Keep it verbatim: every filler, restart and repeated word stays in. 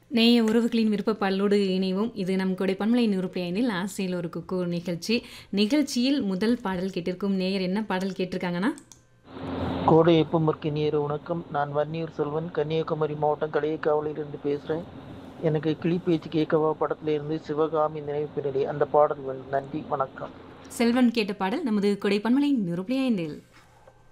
நேய உறவுகளின் விருப்ப பாடலோடு இணைவோம். இது நம் கொடை பண்பலை நூறு புள்ளி ஐந்தில் ஆசையில் ஒரு குக்கு நிகழ்ச்சி. நிகழ்ச்சியில் முதல் பாடல் கேட்டிருக்கும் நேயர் என்ன பாடல் கேட்டிருக்காங்கன்னா, கோடை எப்பமர்க்கு நேர வணக்கம். நான் வன்னியூர் செல்வன், கன்னியாகுமரி மாவட்டம் களியக்காவலிலிருந்து பேசுகிறேன். எனக்கு கிளி பேச்சு கேட்கவா படத்திலிருந்து சிவகாமி நினைவு அந்த பாடல் வேணும். நன்றி, வணக்கம். செல்வன் கேட்ட பாடல் நமது கொடை பண்பலை நூறு புள்ளி ஐந்தில்.